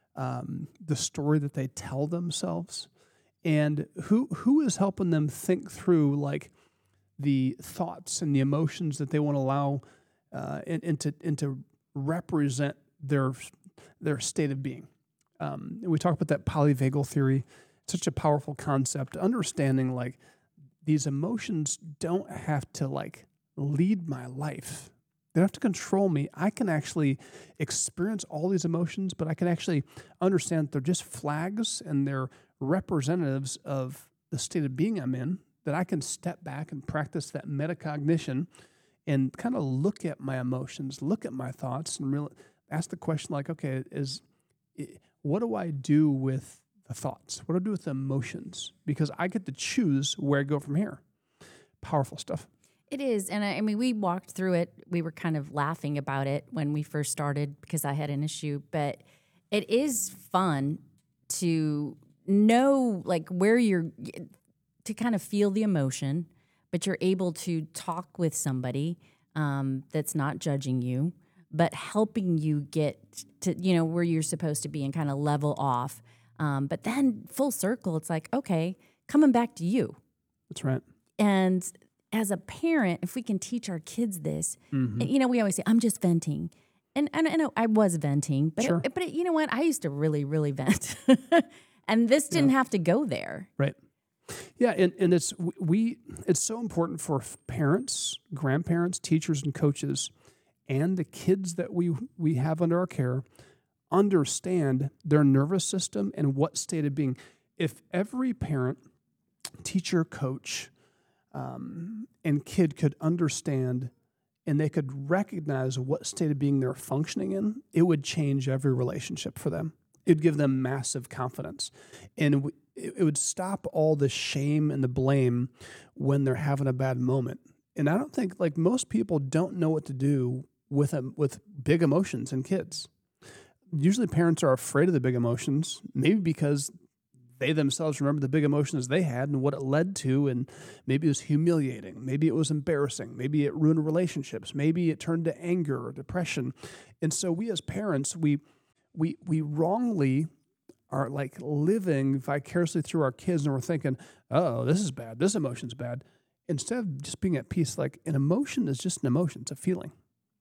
Speaker 1: um, the story that they tell themselves, and who who is helping them think through like the thoughts and the emotions that they want to allow uh, and, and to and to represent their their state of being. Um, and we talk about that polyvagal theory. It's such a powerful concept. Understanding like these emotions don't have to like lead my life. They don't have to control me. I can actually experience all these emotions, but I can actually understand they're just flags and they're representatives of the state of being I'm in, that I can step back and practice that metacognition and kind of look at my emotions, look at my thoughts, and really ask the question like, okay, is what do I do with the thoughts? What do I do with the emotions? Because I get to choose where I go from here. Powerful stuff.
Speaker 2: It is. And I, I mean, we walked through it. We were kind of laughing about it when we first started because I had an issue. But it is fun to know like where you're, to kind of feel the emotion, but you're able to talk with somebody um, that's not judging you, but helping you get to, you know, where you're supposed to be and kind of level off. Um, but then full circle, it's like, okay, coming back to you.
Speaker 1: That's right.
Speaker 2: And as a parent, if we can teach our kids this,
Speaker 1: mm-hmm.
Speaker 2: you know, we always say, I'm just venting. And, and I know I was venting, but,
Speaker 1: sure.
Speaker 2: it, but it, you know what? I used to really, really vent. And this didn't yeah. have to go there.
Speaker 1: Right. Yeah, and, and it's we it's so important for parents, grandparents, teachers, and coaches, and the kids that we we have under our care, understand their nervous system and what state of being. If every parent, teacher, coach, um, and kid could understand and they could recognize what state of being they're functioning in, it would change every relationship for them. It'd give them massive confidence. And w- it it would stop all the shame and the blame when they're having a bad moment. And I don't think, like, most people don't know what to do with a, with big emotions in kids. Usually parents are afraid of the big emotions, maybe because they themselves remember the big emotions they had and what it led to, and maybe it was humiliating, maybe it was embarrassing, maybe it ruined relationships, maybe it turned to anger or depression. And so we as parents, we we we wrongly are like living vicariously through our kids, and we're thinking, oh, this is bad, this emotion's bad, instead of just being at peace. Like, an emotion is just an emotion, it's a feeling.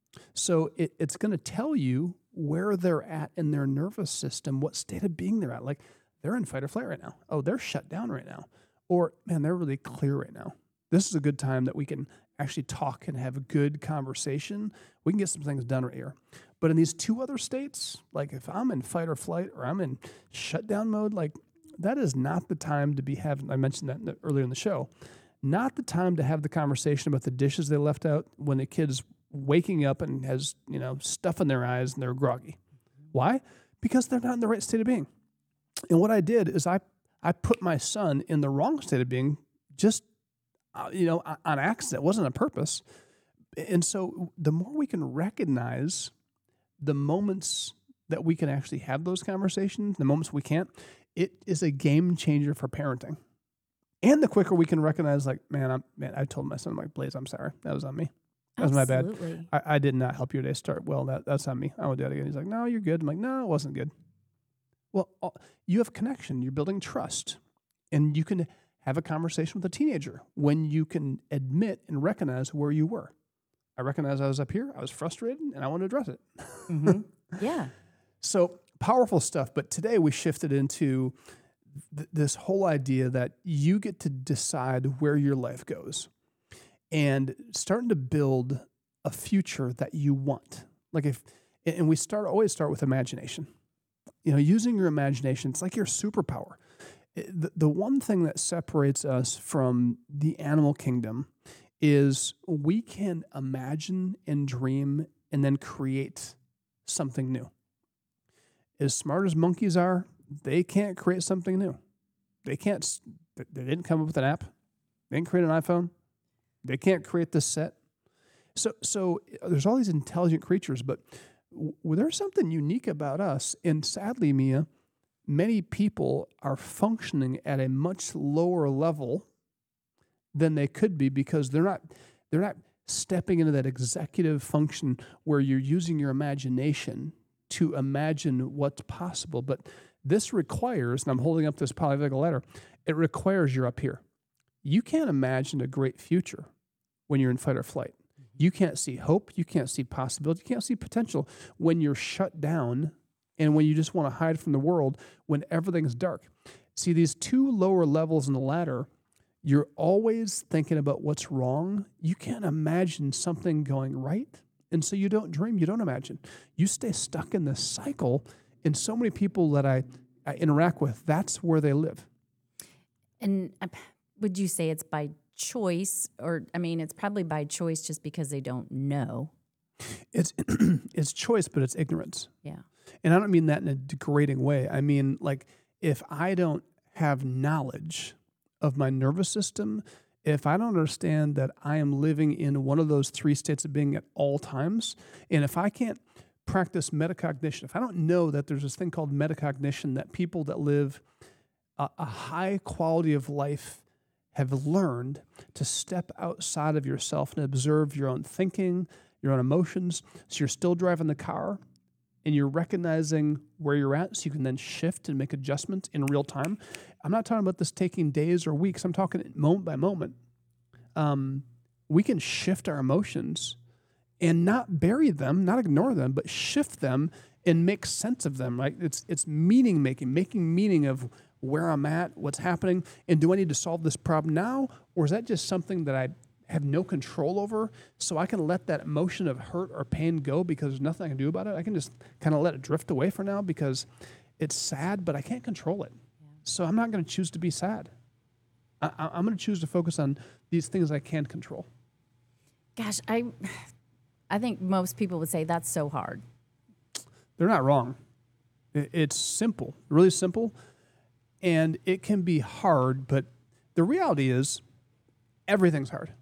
Speaker 1: So it, it's going to tell you where they're at in their nervous system, what state of being they're at. Like, they're in fight or flight right now. Oh, they're shut down right now. Or, man, they're really clear right now. This is a good time that we can actually talk and have a good conversation. We can get some things done right here. But in these two other states, like if I'm in fight or flight or I'm in shutdown mode, like, that is not the time to be having, I mentioned that in the, earlier in the show, not the time to have the conversation about the dishes they left out when the kid's waking up and has, you know, stuff in their eyes and they're groggy. Why? Because they're not in the right state of being. And what I did is I, I put my son in the wrong state of being, just, uh, you know, on accident. It wasn't on purpose. And so the more we can recognize the moments that we can actually have those conversations, the moments we can't, it is a game changer for parenting. And the quicker we can recognize, like, man, I'm, man, I told my son, I'm like, Blaze, I'm sorry. That was on me. That was
Speaker 2: Absolutely.
Speaker 1: my bad. I, I did not help your day start well. That That's on me. I will do it again. He's like, no, you're good. I'm like, no, it wasn't good. Well, you have connection. You're building trust. And you can have a conversation with a teenager when you can admit and recognize where you were. I recognize I was up here. I was frustrated, and I want to address it.
Speaker 2: Mm-hmm. Yeah.
Speaker 1: So powerful stuff. But today we shifted into th- this whole idea that you get to decide where your life goes and starting to build a future that you want. Like if, and we start always start with imagination. You know, using your imagination, it's like your superpower. It, the, the one thing that separates us from the animal kingdom is we can imagine and dream and then create something new. As smart as monkeys are, they can't create something new. They can't, they didn't come up with an app. They didn't create an iPhone. They can't create this set. So, so there's all these intelligent creatures, but w- there's something unique about us. And sadly, Mia, many people are functioning at a much lower level than they could be because they're not, they're not stepping into that executive function where you're using your imagination to imagine what's possible. But this requires, and I'm holding up this polyvagal ladder, it requires you're up here. You can't imagine a great future when you're in fight or flight. You can't see hope. You can't see possibility. You can't see potential when you're shut down and when you just want to hide from the world when everything's dark. See, these two lower levels in the ladder, you're always thinking about what's wrong. You can't imagine something going right. And so you don't dream, you don't imagine. You stay stuck in this cycle. And so many people that I, I interact with, that's where they live.
Speaker 2: And uh, would you say it's by choice? Or, I mean, it's probably by choice just because they don't know.
Speaker 1: It's it's choice, but it's ignorance.
Speaker 2: Yeah.
Speaker 1: And I don't mean that in a degrading way. I mean, like, if I don't have knowledge of my nervous system, if I don't understand that I am living in one of those three states of being at all times, and if I can't practice metacognition, if I don't know that there's this thing called metacognition, that people that live a, a high quality of life have learned to step outside of yourself and observe your own thinking, your own emotions. So you're still driving the car and you're recognizing where you're at so you can then shift and make adjustments in real time. I'm not talking about this taking days or weeks. I'm talking moment by moment. Um, we can shift our emotions and not bury them, not ignore them, but shift them and make sense of them, right? It's it's meaning making, making meaning of where I'm at, what's happening, and do I need to solve this problem now, or is that just something that I have no control over, so I can let that emotion of hurt or pain go because there's nothing I can do about it? I can just kind of let it drift away for now because it's sad, but I can't control it. Yeah. So I'm not going to choose to be sad. I, I'm going to choose to focus on these things I can control.
Speaker 2: Gosh, I I think most people would say that's so hard.
Speaker 1: They're not wrong. I- It's simple, really simple, and it can be hard, but the reality is everything's hard.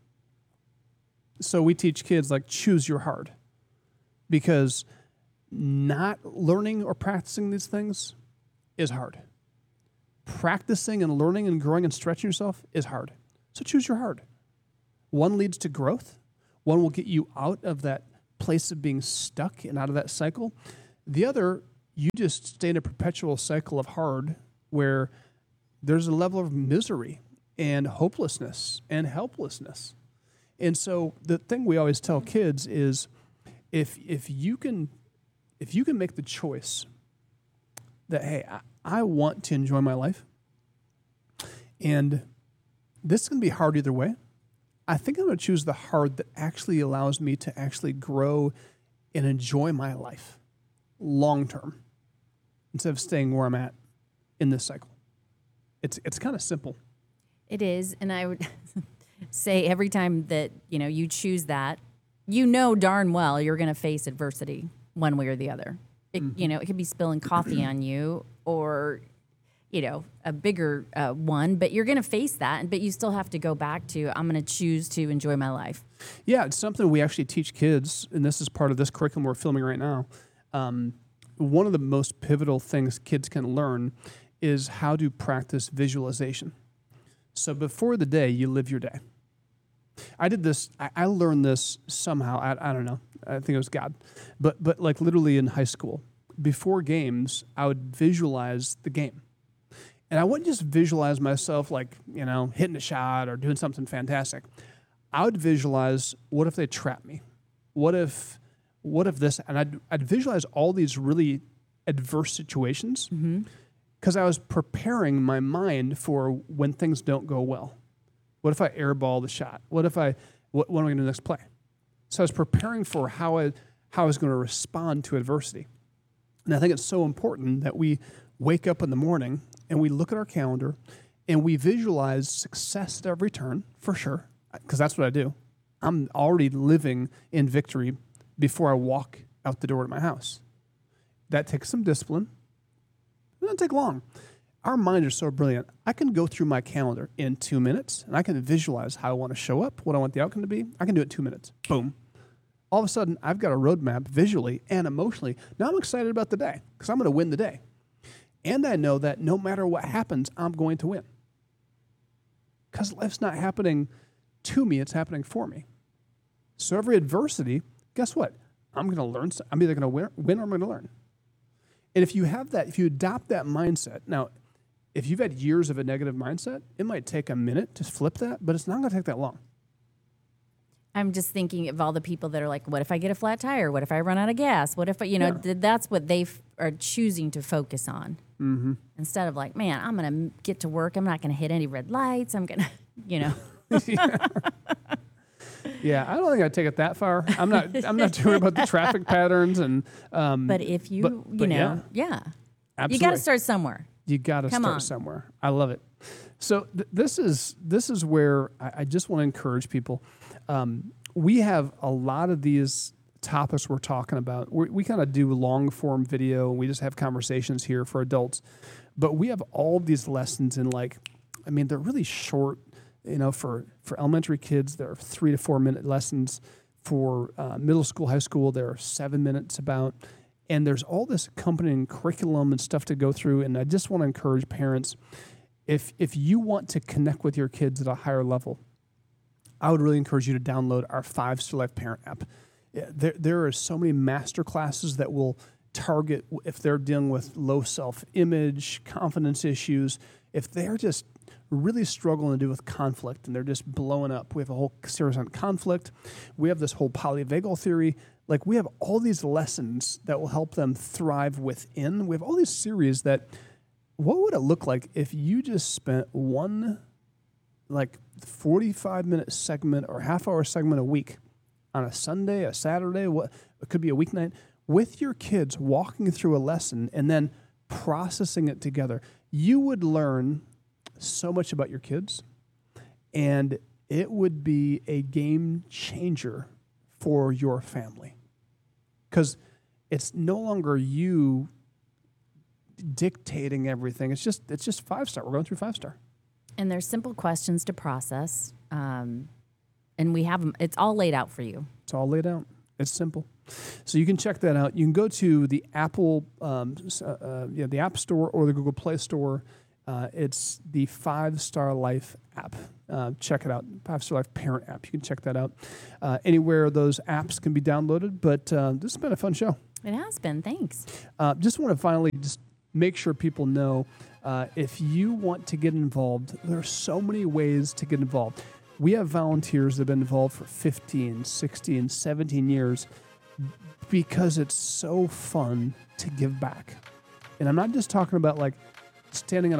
Speaker 1: So we teach kids, like, choose your hard, because not learning or practicing these things is hard. Practicing and learning and growing and stretching yourself is hard. So choose your hard. One leads to growth. One will get you out of that place of being stuck and out of that cycle. The other, you just stay in a perpetual cycle of hard where there's a level of misery and hopelessness and helplessness. And so the thing we always tell kids is if if you can if you can make the choice that, hey, I, I want to enjoy my life, and this can be hard either way, I think I'm going to choose the hard that actually allows me to actually grow and enjoy my life long term instead of staying where I'm at in this cycle. It's it's kind of simple.
Speaker 2: It is, and I would say every time that, you know, you choose that, you know darn well you're going to face adversity one way or the other. It, mm-hmm. You know, it could be spilling coffee on you or, you know, a bigger uh, one, but you're going to face that, but you still have to go back to, I'm going to choose to enjoy my life.
Speaker 1: Yeah, it's something we actually teach kids, and this is part of this curriculum we're filming right now. Um, one of the most pivotal things kids can learn is how to practice visualization. So before the day, you live your day. I did this, I, I learned this somehow, I, I don't know, I think it was God, but but like literally in high school. Before games, I would visualize the game. And I wouldn't just visualize myself like, you know, hitting a shot or doing something fantastic. I would visualize, what if they trap me? What if, what if this, and I'd, I'd visualize all these really adverse situations because mm-hmm. I was preparing my mind for when things don't go well. What if I airball the shot? What if I, what, what am I going to do next play? So I was preparing for how I, how I was going to respond to adversity. And I think it's so important that we wake up in the morning and we look at our calendar and we visualize success at every turn, for sure, because that's what I do. I'm already living in victory before I walk out the door to my house. That takes some discipline. It doesn't take long. Our minds are so brilliant. I can go through my calendar in two minutes, and I can visualize how I want to show up, what I want the outcome to be. I can do it in two minutes. Boom. All of a sudden, I've got a roadmap visually and emotionally. Now I'm excited about the day because I'm going to win the day. And I know that no matter what happens, I'm going to win. Because life's not happening to me, it's happening for me. So every adversity, guess what? I'm going to learn. I'm either going to win, win or I'm going to learn. And if you have that, if you adopt that mindset, now, if you've had years of a negative mindset, it might take a minute to flip that, but it's not going to take that long.
Speaker 2: I'm just thinking of all the people that are like, what if I get a flat tire? What if I run out of gas? What if, I, you know, yeah. th- that's what they f- are choosing to focus on.
Speaker 1: Mm-hmm.
Speaker 2: Instead of like, man, I'm going to get to work. I'm not going to hit any red lights. I'm going to, you know.
Speaker 1: yeah. yeah, I don't think I'd take it that far. I'm not I'm not too worried about the traffic patterns. and. Um,
Speaker 2: but if you,
Speaker 1: but,
Speaker 2: you
Speaker 1: but
Speaker 2: know, yeah. yeah.
Speaker 1: Absolutely.
Speaker 2: You got to start somewhere.
Speaker 1: You got to start
Speaker 2: on.
Speaker 1: somewhere. I love it. So th- this is this is where I, I just want to encourage people. Um, we have a lot of these topics we're talking about. We're, we kind of do long form video. We just have conversations here for adults, but we have all of these lessons in like, I mean, they're really short. You know, for for elementary kids, there are three to four minute lessons. For uh, middle school, high school, there are seven minutes about. And there's all this accompanying curriculum and stuff to go through. And I just want to encourage parents, if if you want to connect with your kids at a higher level, I would really encourage you to download our Fives to Life Parent app. There, there are so many master classes that will target if they're dealing with low self-image, confidence issues, if they're just really struggling to do with conflict and they're just blowing up. We have a whole series on conflict. We have this whole polyvagal theory. Like, we have all these lessons that will help them thrive within. We have all these series that, what would it look like if you just spent one, like, forty-five minute segment or half hour segment a week on a Sunday, a Saturday, what it could be a weeknight, with your kids walking through a lesson and then processing it together? You would learn so much about your kids, and it would be a game changer for your family. Because it's no longer you dictating everything. It's just it's just five star. We're going through five star.
Speaker 2: And there's simple questions to process. Um, and we have them. It's all laid out for you.
Speaker 1: It's all laid out. It's simple. So you can check that out. You can go to the Apple, um, uh, uh, yeah, the App Store or the Google Play Store. Uh, it's the Five Star Life app. Uh, check it out. Five Star Life Parent app. You can check that out. Uh, anywhere those apps can be downloaded. But uh, this has been a fun show.
Speaker 2: It has been. Thanks.
Speaker 1: Uh, just want to finally just make sure people know uh, if you want to get involved, there are so many ways to get involved. We have volunteers that have been involved for fifteen, sixteen, seventeen years because it's so fun to give back. And I'm not just talking about like standing on a